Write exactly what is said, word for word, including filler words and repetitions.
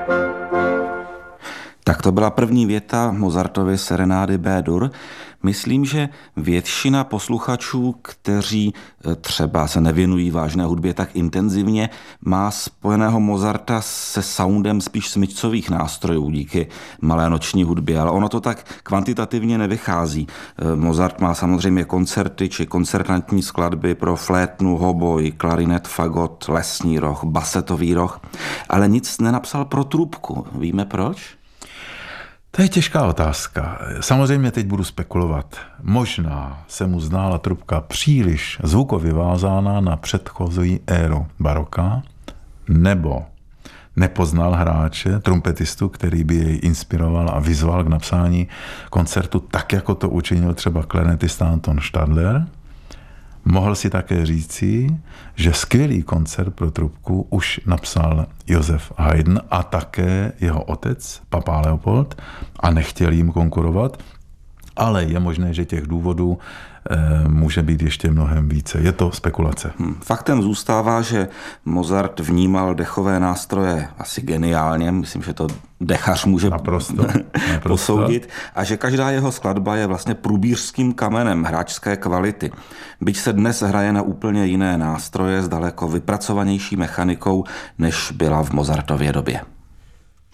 Tak to byla první věta Mozartovy serenády B-dur. Myslím, že většina posluchačů, kteří třeba se nevěnují vážné hudbě tak intenzivně, má spojeného Mozarta se soundem spíš smyčcových nástrojů díky malé noční hudbě, ale ono to tak kvantitativně nevychází. Mozart má samozřejmě koncerty či koncertantní skladby pro flétnu, hoboj, klarinet, fagot, lesní roh, basetový roh, ale nic nenapsal pro trubku. Víme proč? To je těžká otázka. Samozřejmě teď budu spekulovat. Možná se mu zdála trubka příliš zvukově vázána na předchozí éru baroka, nebo nepoznal hráče, trumpetistu, který by jej inspiroval a vyzval k napsání koncertu tak, jako to učinil třeba klarinetista Anton Stadler. Mohl si také říci, že skvělý koncert pro trubku už napsal Josef Haydn a také jeho otec, papá Leopold, a nechtěl jim konkurovat, ale je možné, že těch důvodů e, může být ještě mnohem více. Je to spekulace. Hmm. Faktem zůstává, že Mozart vnímal dechové nástroje asi geniálně, myslím, že to dechař může naprosto, naprosto. posoudit, a že každá jeho skladba je vlastně průbířským kamenem hráčské kvality. Byť se dnes hraje na úplně jiné nástroje s daleko vypracovanější mechanikou, než byla v Mozartově době.